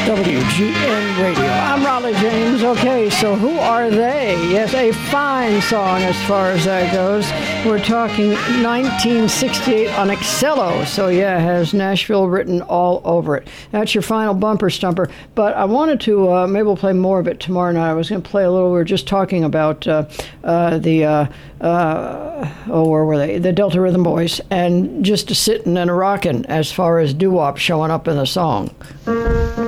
WGN Radio. I'm Raleigh James. Okay, so who are they? Yes, a fine song as far as that goes. We're talking 1968 on Excello. So yeah, it has Nashville written all over it. That's your final bumper stumper. But I wanted to, maybe we'll play more of it tomorrow night. I was going to play a little, we were just talking about where were they? The Delta Rhythm Boys. And just a sitting and a rocking as far as doo-wop showing up in the song.